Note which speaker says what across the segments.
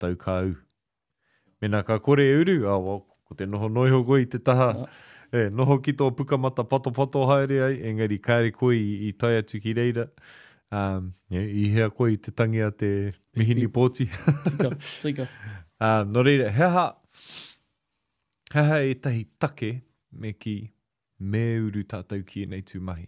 Speaker 1: taukau. Mena ka kore uru, ko te noho noiho koe i te taha, noho ki tō pukamata pato haere ai, engari kāre koe i tai atu ki reira. I hea koe i te tangi a te mihini pōti.
Speaker 2: Tika.
Speaker 1: No reira, heha e tahi take me ki me uru tātou ki nei tū mahi.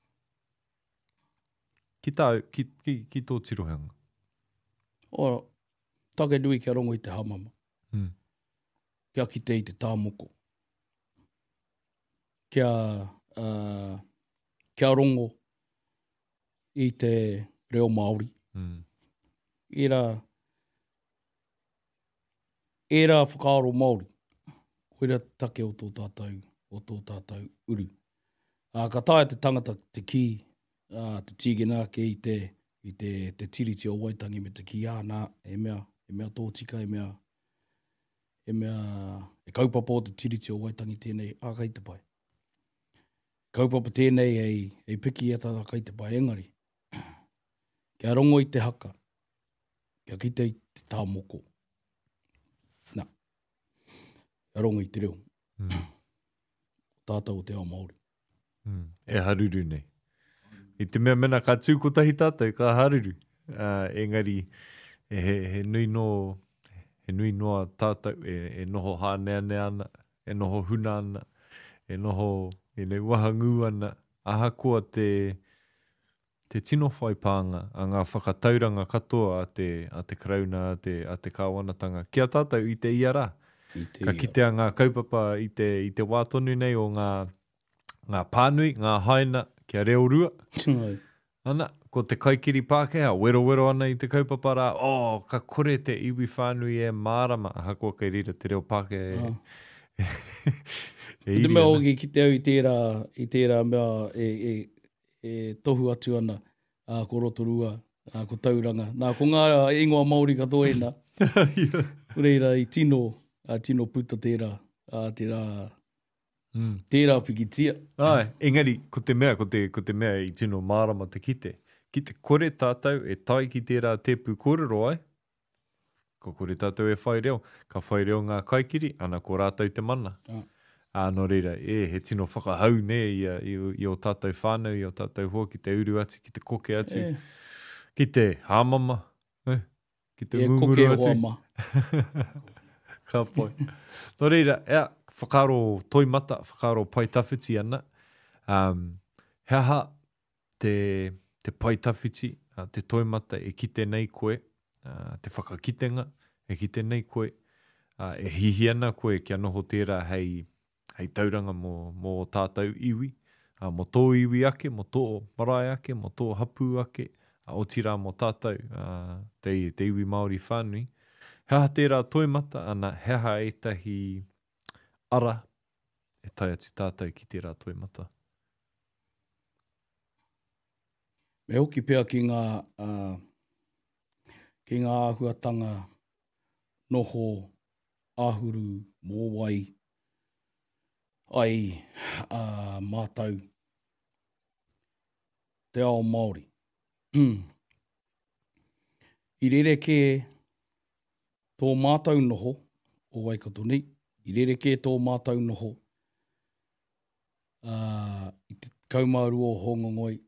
Speaker 1: Ki tō tirohanga.
Speaker 2: Ora, take nui kia rongo i te hamama. Kia kite i te tāmoko. Kia rongo i te reo Māori. Era whakaaro Māori. Koira take o tō tātou uru. Ka tae te tangata te ki, te tīgena ke i te tiriti o Waitangi me te ki āna, e mea tōtika, e kaupapa o te tiriti o Waitangi tēnei, kai te pai. Kaupapa tēnei ei piki e tata kai te pai, engari. Kia rongo i te haka, kia kite i te tāmoko. Kia rongo i te reo. Tātou o te ao Māori.
Speaker 1: E haruru nei. I te mea mena ka tūko tahi tātou, ka haruru. Engari, he nui noa tātou, e noho hānea ana, e noho huna ana, e noho waha ngū ana, ahakoa te tino whaipānga, a ngā whakatauranga katoa a te krauna, a te kāwanatanga. Kia tātou i te iara. Ka kitea ngā kaupapa i te wātonu nei o ngā pānui, ngā haina, kia reo rua. Ana, ko te kaikiri Pākehā, wero ana i te kaupapa rā, ka kore te iwi whānui e mārama, ahakoa kei rira te reo Pākehā.
Speaker 2: Te mea hoki ki te au i tērā mea e tohu atu ana, ko Rotorua, ko Tauranga. Nā, ko ngā ingoa Māori katoa ena. Reira i tino puta tērā, tērā pikitia.
Speaker 1: Engari, ko te mea i tino mārama te kite. Ki te kore tātou e tai ki tērā tepu kōrero ai. Ko kore tātou e whai reo. Ka whai reo ngā kaikiri, ana ko rātou te mana. No reira, he tino whakahau ne i o tātou whānau, i o tātou hoa, ki te uru atu, ki te koke atu, ki te hāmama, ki te munguru atu. Ka pai. No reira, whakaro toimata, whakaro paitawhiti ana. Heha te paitawhiti, te toimata e kite nei koe, te whakakitenga e kite nei koe, e hihi ana koe kia noho tērā hei tauranga mō tātou iwi, mō tō iwi ake, mō tō marae ake, mō tō hapu ake, o tira mō tātou, te iwi Māori whānui. Heha tērā toimata, ana heha e tahi ara e tai atu tātou ki tērā toimata.
Speaker 2: Me hoki pēr ki ngā āhuatanga noho āhuru mō wai ai mātau te ao Māori. I rereke tō mātau noho o Waikatoni, i rereke tō mātau noho i te kaumārua o Hongongoi,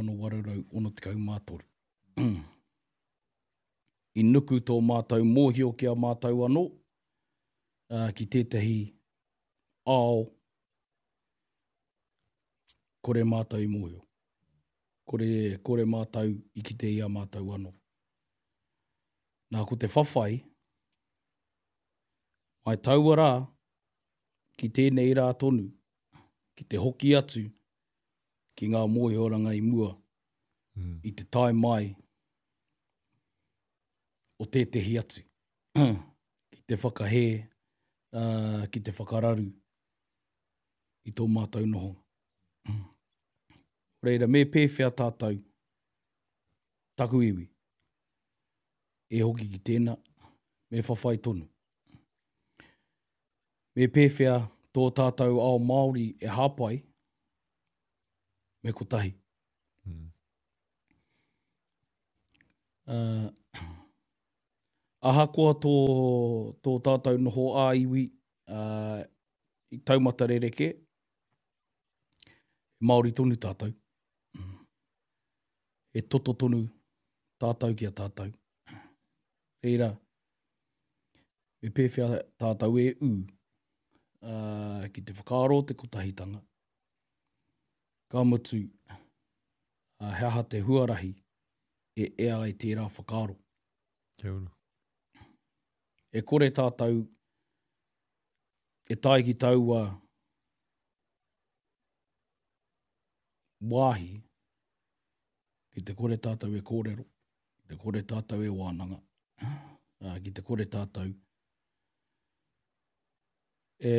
Speaker 2: 1840. I nuku tō mātau mōhio kia mātau anō, ki tētahi ao kore mātau i mōhio. Kore mātau i ki te ia mātau anō. Nā ko te whawhai, mai taua rā, ki tēnei rā tonu, ki te hoki atu, ki ngā mōhioranga i mua, i te tai mai, o tētehi atu. Ki te whakahe, ki te whakararu, i tō mātau noho. Reira, me pēwhia tātou, taku iwi, e hoki ki tēnā, me whawhai tonu. Me pēwhia tō tātou ao Māori e hāpai, me kotahi. Ahakoa tō tātou noho āiwi i taumata rereke, Māori tonu tātou. E toto tonu tātou ki a tātou. Reira, me pēwhia tātou e ki te whakaaro te kotahitanga. Ka mutu, he aha te huarahi e ea i tērā whakaaro.
Speaker 1: Kia ora.
Speaker 2: E kore tātou, e tai ki taua wāhi, ki te kore tātou e kōrero, ki te kore tātou e wānanga, ki te kore tātou e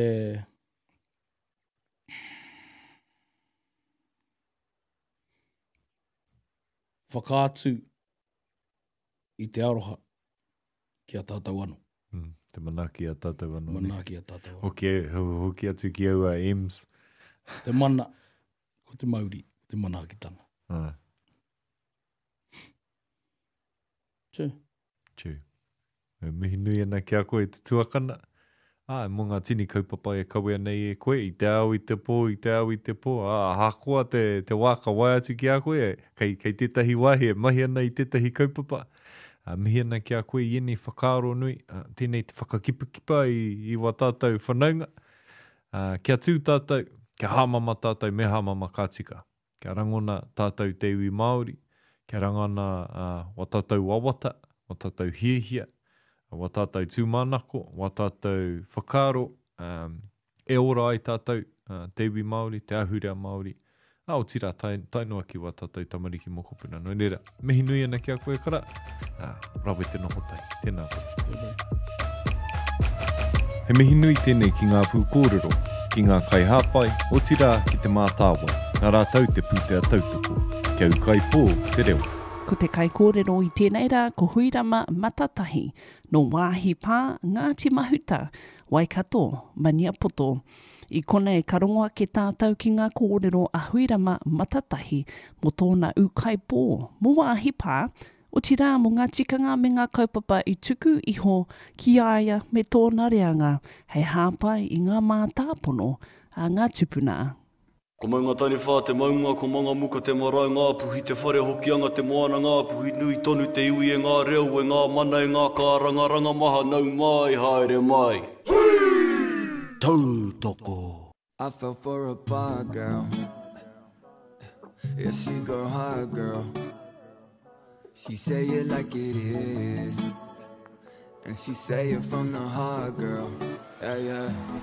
Speaker 2: whakaatu i te aroha ki a tātou anō.
Speaker 1: Te manaki a tātou anō.
Speaker 2: Manaki a tātou anō.
Speaker 1: Hoki atu ki aua EMS.
Speaker 2: Te mana, ko te Māori, te manakitanga. Tū.
Speaker 1: Mihi nui ana ki a koe te tuakana. Mō ngā tini kaupapa e kawe nei e koe, i te au i te pō. Hakoa te wāka wai atu ki a koe, kei tētahi wahi e mahi ana i tētahi kaupapa. Mihi ana ki a koe i eni whakaaro nui, tēnei te whakakipa i wā tātou whanaunga. Kia tū tātou, kia hāmama tātou me hāmama kātika. Kia rangona tātou te iwi Māori, kia rangona wā tātou wawata, wā tātou hiehia, wā tātou tūmānako, wā tātou whakaaro, e ora ai tātou te iwi Māori, te ahurea Māori. O tira, tainua ki wā tātou tamariki mokopuna. No nera, mihi nui ana ki a koe kara, rawe te noho tai. Tēnā koe. He mihi nui tēnei ki ngā pūkōrero, ki ngā kai hāpai, o tira ki te mātāwa, nā rātau te pūtea tautoko. Kia ukai pō, te reo.
Speaker 3: Ko te kai kōrero i tēnei rā, ko Huirama Matatahi, no wāhi pā Ngāti Mahuta, Waikato, Maniapoto. I kona e karongoa ke tātou ki ngā kōrero a Huirama Matatahi mo tōna ukai pō. Mo wāhi pā, o tira mo ngā tikanga me ngā kaupapa i tuku iho ki aia me tōna reanga, hei hāpai i ngā mātāpono a ngā tupuna.
Speaker 4: Ko maunga tani whā te maunga, ko manga muka te marae ngā puhi, te whare hokianga te moana ngā puhi, nui tonu te iwi e ngā reo, e ngā mana e ngā kāranga, ranga maha nau mai, haere mai. Tautoko.
Speaker 5: I fell for a bar girl. Yeah, she go hard, girl. She say it like it is, and she say it from the heart, girl. Yeah, yeah.